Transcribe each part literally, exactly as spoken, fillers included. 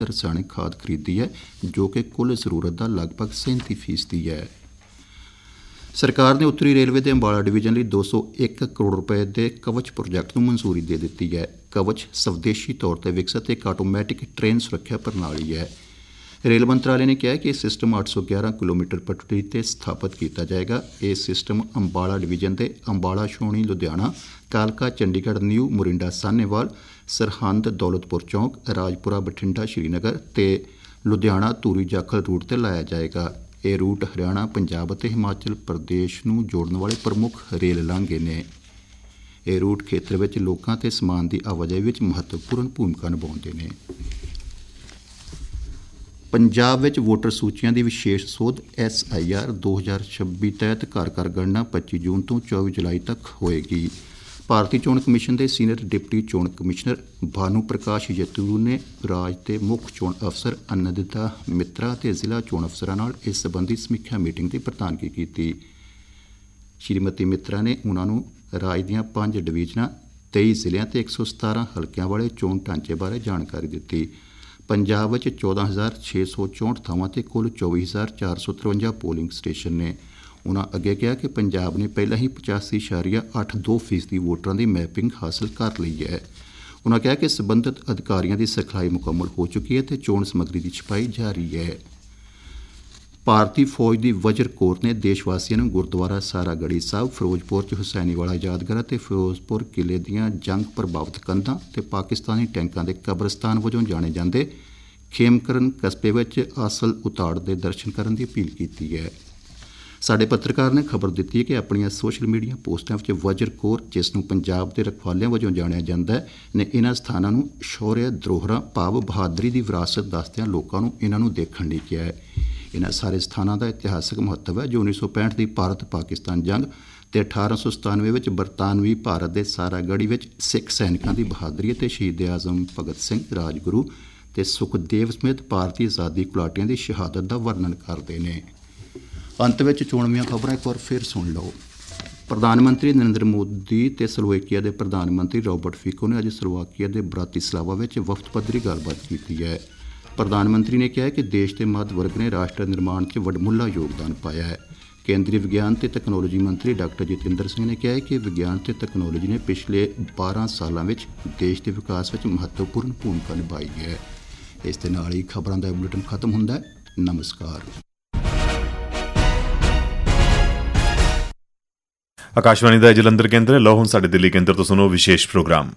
रसायनिक खाद खरीदी है, जो कि कुल जरूरत का लगभग सैंती फीसदी है। सरकार ने उत्तरी रेलवे के अंबाला डिवीजन लिए दो सौ एक करोड़ रुपए के कवच प्रोजैक्ट को मंजूरी दे दी है। कवच स्वदेशी तौर पर विकसित एक आटोमैटिक ट्रेन सुरक्षा प्रणाली है। रेल मंत्रालय ने कहा कि यह सिस्टम अठ सौ ग्यारह किलोमीटर पटड़ी पर स्थापित किया जाएगा। यह सिस्टम अंबाला डिवीजन के अंबाला छावनी लुधियाना, कालका चंडीगढ़ न्यू मोरिंडा साहनेवाल, सरहंद दौलतपुर चौक, राजपुरा बठिंडा श्रीनगर ते लुधियाना धूरी जाखल रूट पर लाया जाएगा। यह रूट हरियाणा, पंजाब और हिमाचल प्रदेश नूं जोड़न वाले प्रमुख रेल लांघे ने। यह रूट खेतर में लोगों ते समान की आवाजाही में महत्वपूर्ण भूमिका निभाउंदे ने। पंजाब में वोटर सूचियां की विशेष सोध एस आई आर दो हज़ार छब्बी तहत घर घर गणना पच्ची जून तो चौबीस जुलाई तक होएगी। भारतीय चोण कमीशन के सीनियर डिप्टी चोण कमिश्नर भानु प्रकाश यतुरू ने राज के मुख्य चोण अफसर अनंदिता मित्रा ते जिला चोण अफसरां नाल इस संबंधी समीक्षा मीटिंग की प्रधानगी की। श्रीमती मित्रा ने उन्होंने राज दीआं पांच डिवीजनां, तेईस जिलिਆਂ ते एक सौ सतारह हल्किਆਂ वाले चोण ढांचे बारे जानकारी दी। पंजाब में चौदह हज़ार छे सौ चौंठ थावां ते कुल चौबीस हज़ार चार सौ तरवंजा पोलिंग स्टेशन ने। उन्होंने अगे कहा कि पंजाब ने पहला ही पचासी इशारिया अठ दो फीसदी वोटरों की मैपिंग हासिल कर ली है। उन्होंने कहा कि संबंधित अधिकारियों की सिखलाई मुकम्मल हो चुकी है तो चोण समग्री की छपाई जारी है। भारतीय फौज की वज्र कोर ने देशवासियों को गुरुद्वारा सारागढ़ी साहब, फिरोजपुर च हुसैनी वाला यादगार ते फिरोजपुर किले दीआं जंग प्रभावित कंधां ते पाकिस्तानी टैंकां दे कब्रस्तान वजों जाने जांदे खेमकरन कस्बे विच असल उताड़ दे दर्शन करने की अपील की है। साडे पत्रकार ने खबर दी है कि अपनी सोशल मीडिया पोस्टां विच वज्र कोर, जिसनूं पंजाब के रखवालियां वजों जाणिया जांदा है, ने इन्हां स्थानां नूं शौर्य धरोहरां भाव बहादरी की विरासत दसदिआं लोकां नूं इन्हां नूं देखण लई किहा है। इन्हां सारे स्थानों का इतिहासक महत्व है, जो उन्नीस सौ पैंठ की भारत पाकिस्तान जंग ते अठारह सौ सतानवे में बरतानवी भारत के सारागढ़ी में सिख सैनिकों की बहादरी ते शहीद आजम भगत सिंह, राजगुरू ते सुखदेव समेत भारतीय आज़ादी घुलाटियां की शहादत का वर्णन करते हैं। अंत में चोणवीं खबरां एक बार फिर सुन लो। प्रधानमंत्री नरेंद्र मोदी ते स्लोवेकिया के प्रधानमंत्री रॉबर्ट फिको ने अज स्लोवाकिया के ब्रातिस्लावा में वफद पद्धरी गलबात की है। प्रधानमंत्री ने कहा कि देश के मध्य वर्ग ने राष्ट्र निर्माण से वडमुला योगदान पाया है। केंद्रीय विज्ञान ते तकनोलॉजी मंत्री डॉक्टर जितेंद्र सिंह ने कहा है कि विज्ञान ते तकनोलॉजी ने पिछले बारह सालों में देश के विकास में महत्वपूर्ण भूमिका निभाई है। इस दे नाल ही खबरों का बुलेटिन खत्म होंदा है। नमस्कार। आकाशवाणी का जलंधर केंद्र। लो हुण साडे दिल्ली केंद्र तो सुनो विशेष प्रोग्राम।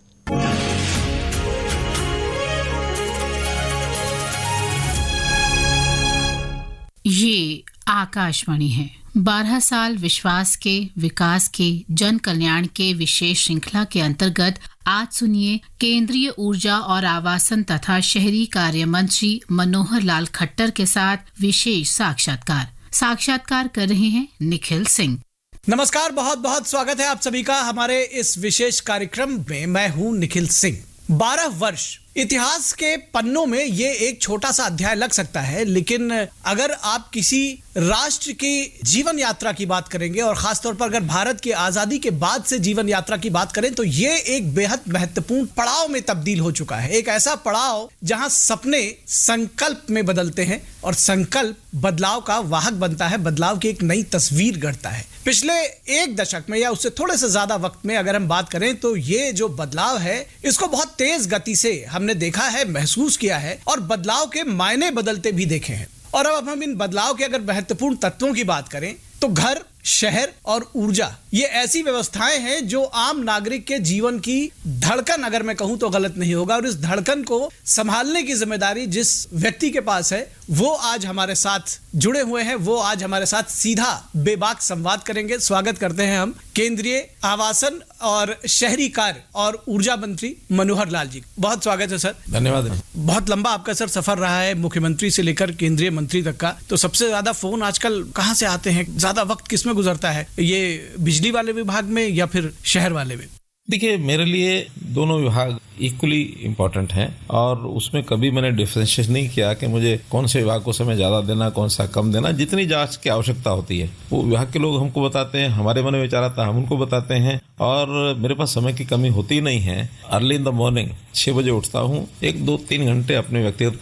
ये आकाशवाणी है। बारह साल विश्वास के, विकास के, जन कल्याण के विशेष श्रृंखला के अंतर्गत आज सुनिए केंद्रीय ऊर्जा और आवासन तथा शहरी कार्य मंत्री मनोहर लाल खट्टर के साथ विशेष साक्षात्कार। साक्षात्कार कर रहे हैं निखिल सिंह। नमस्कार, बहुत बहुत स्वागत है आप सभी का हमारे इस विशेष कार्यक्रम में। मैं हूं निखिल सिंह। बारह वर्ष इतिहास के पन्नों में ये एक छोटा सा अध्याय लग सकता है, लेकिन अगर आप किसी राष्ट्र की जीवन यात्रा की बात करेंगे और खासतौर पर अगर भारत की आजादी के बाद से जीवन यात्रा की बात करें तो ये एक बेहद महत्वपूर्ण पड़ाव में तब्दील हो चुका है। एक ऐसा पड़ाव जहां सपने संकल्प में बदलते हैं और संकल्प बदलाव का वाहक बनता है, बदलाव की एक नई तस्वीर गढ़ता है। पिछले एक दशक में या उससे थोड़े से ज्यादा वक्त में अगर हम बात करें तो ये जो बदलाव है इसको बहुत तेज गति से हमने देखा है, महसूस किया है और बदलाव के मायने बदलते भी देखे हैं। और अब हम इन बदलाव के अगर महत्वपूर्ण तत्वों की बात करें तो घर, शहर और ऊर्जा ये ऐसी व्यवस्थाएं हैं जो आम नागरिक के जीवन की धड़कन, अगर मैं कहूं तो गलत नहीं होगा, और इस धड़कन को संभालने की जिम्मेदारी जिस व्यक्ति के पास है वो आज हमारे साथ जुड़े हुए हैं। वो आज हमारे साथ सीधा बेबाक संवाद करेंगे। स्वागत करते हैं हम केंद्रीय आवासन और शहरी कार्य और ऊर्जा मंत्री मनोहर लाल जी। बहुत स्वागत है सर। धन्यवाद। बहुत लंबा आपका सर सफर रहा है, मुख्यमंत्री से लेकर केंद्रीय मंत्री तक का। तो सबसे ज्यादा फोन आजकल कहां से आते हैं, ज्यादा वक्त किसमें गुजरता है, ये बिजली वाले विभाग में या फिर शहर वाले में? देखिए, मेरे लिए दोनों विभाग इक्वली इम्पोर्टेंट हैं और उसमें कभी मैंने डिफरेंशिएट नहीं किया कि मुझे कौन से विभाग को समय ज्यादा देना, कौन सा कम देना। जितनी जांच की आवश्यकता होती है वो विभाग के लोग हमको बताते हैं, हमारे मन में विचार आता है हम उनको बताते हैं और मेरे पास समय की कमी होती नहीं है। अर्ली इन द मॉर्निंग छह बजे उठता हूँ, एक दो तीन घंटे अपने व्यक्तिगत